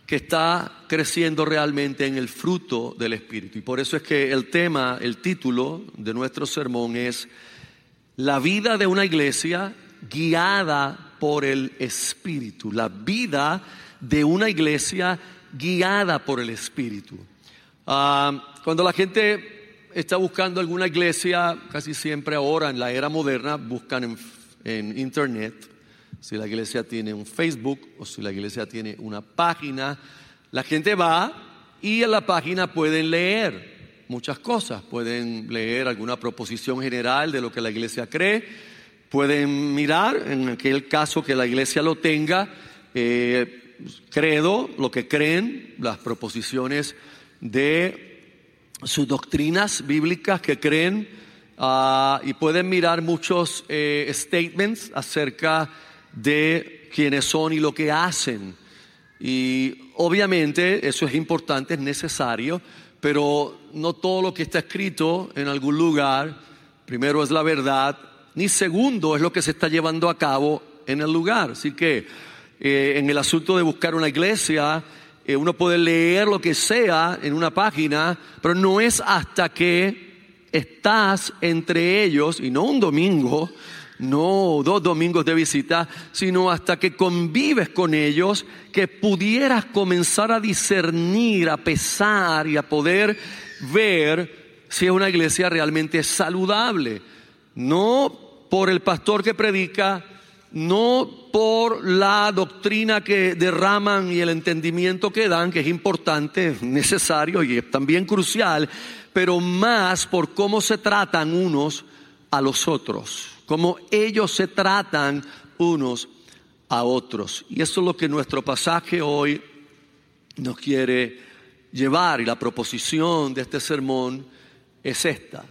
que está creciendo realmente en el fruto del Espíritu. Y por eso es que el título de nuestro sermón es La vida de una iglesia guiada por el Espíritu. La vida de una iglesia guiada por el Espíritu. Cuando la gente está buscando alguna iglesia, casi siempre ahora en la era moderna buscan en internet. Si la iglesia tiene un Facebook o si la iglesia tiene una página, la gente va y en la página pueden leer muchas cosas. Pueden leer alguna proposición general de lo que la iglesia cree. Pueden mirar, en aquel caso que la iglesia lo tenga, credo, lo que creen, las proposiciones de sus doctrinas bíblicas que creen, y pueden mirar muchos statements acerca de quiénes son y lo que hacen. Y obviamente eso es importante, es necesario, pero no todo lo que está escrito en algún lugar, primero es la verdad, ni segundo es lo que se está llevando a cabo en el lugar. Así que en el asunto de buscar una iglesia, uno puede leer lo que sea en una página, pero no es hasta que estás entre ellos, y no un domingo, no 2 domingos de visita, sino hasta que convives con ellos, que pudieras comenzar a discernir, a pesar y a poder ver si es una iglesia realmente saludable. No por el pastor que predica, no por la doctrina que derraman y el entendimiento que dan, que es importante, es necesario y es también crucial, pero más por cómo se tratan unos a los otros, cómo ellos se tratan unos a otros. Y eso es lo que nuestro pasaje hoy nos quiere llevar, y la proposición de este sermón es esta: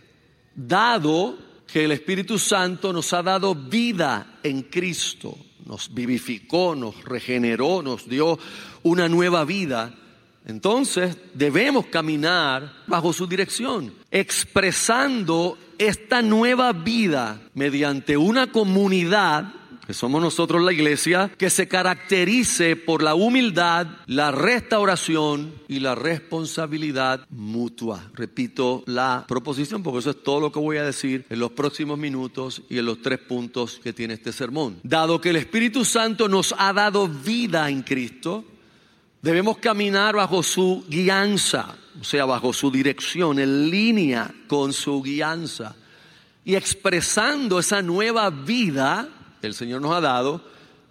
dado que el Espíritu Santo nos ha dado vida en Cristo, nos vivificó, nos regeneró, nos dio una nueva vida, entonces debemos caminar bajo su dirección, expresando esta nueva vida mediante una comunidad, que somos nosotros la iglesia, que se caracterice por la humildad, la restauración y la responsabilidad mutua. Repito la proposición porque eso es todo lo que voy a decir en los próximos minutos y en los 3 puntos que tiene este sermón. Dado que el Espíritu Santo nos ha dado vida en Cristo, debemos caminar bajo su guianza, o sea, bajo su dirección, en línea con su guianza, y expresando esa nueva vida que el Señor nos ha dado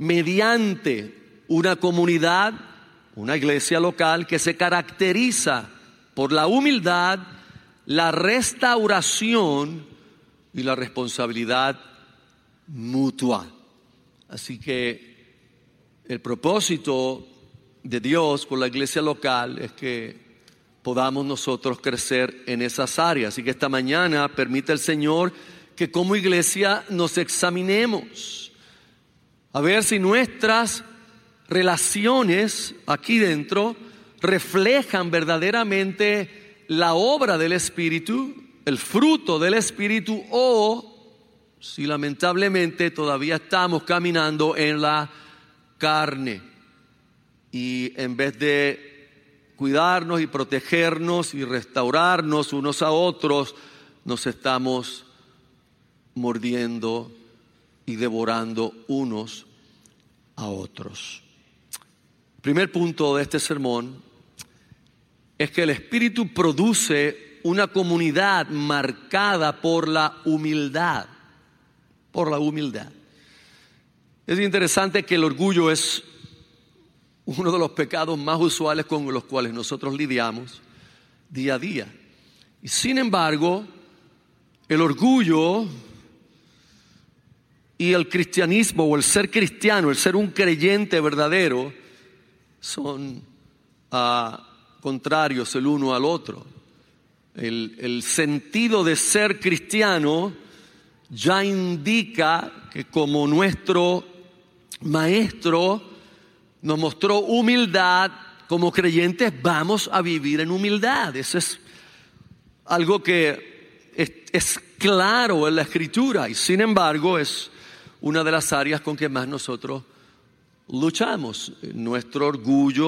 mediante una comunidad, una iglesia local que se caracteriza por la humildad, la restauración y la responsabilidad mutua. Así que el propósito de Dios con la iglesia local es que podamos nosotros crecer en esas áreas. Así que esta mañana permite el Señor que como iglesia nos examinemos a ver si nuestras relaciones aquí dentro reflejan verdaderamente la obra del Espíritu, el fruto del Espíritu, o si lamentablemente todavía estamos caminando en la carne y en vez de cuidarnos y protegernos y restaurarnos unos a otros, nos estamos mordiendo y devorando unos a otros. El primer punto de este sermón es que el Espíritu produce una comunidad marcada por la humildad. Por la humildad. Es interesante que el orgullo es uno de los pecados más usuales con los cuales nosotros lidiamos día a día. Y sin embargo, el orgullo y el cristianismo, o el ser cristiano, el ser un creyente verdadero, son contrarios el uno al otro. El sentido de ser cristiano ya indica que como nuestro maestro nos mostró humildad, como creyentes vamos a vivir en humildad. Eso es algo que es claro en la Escritura, y sin embargo es una de las áreas con que más nosotros luchamos. Nuestro orgullo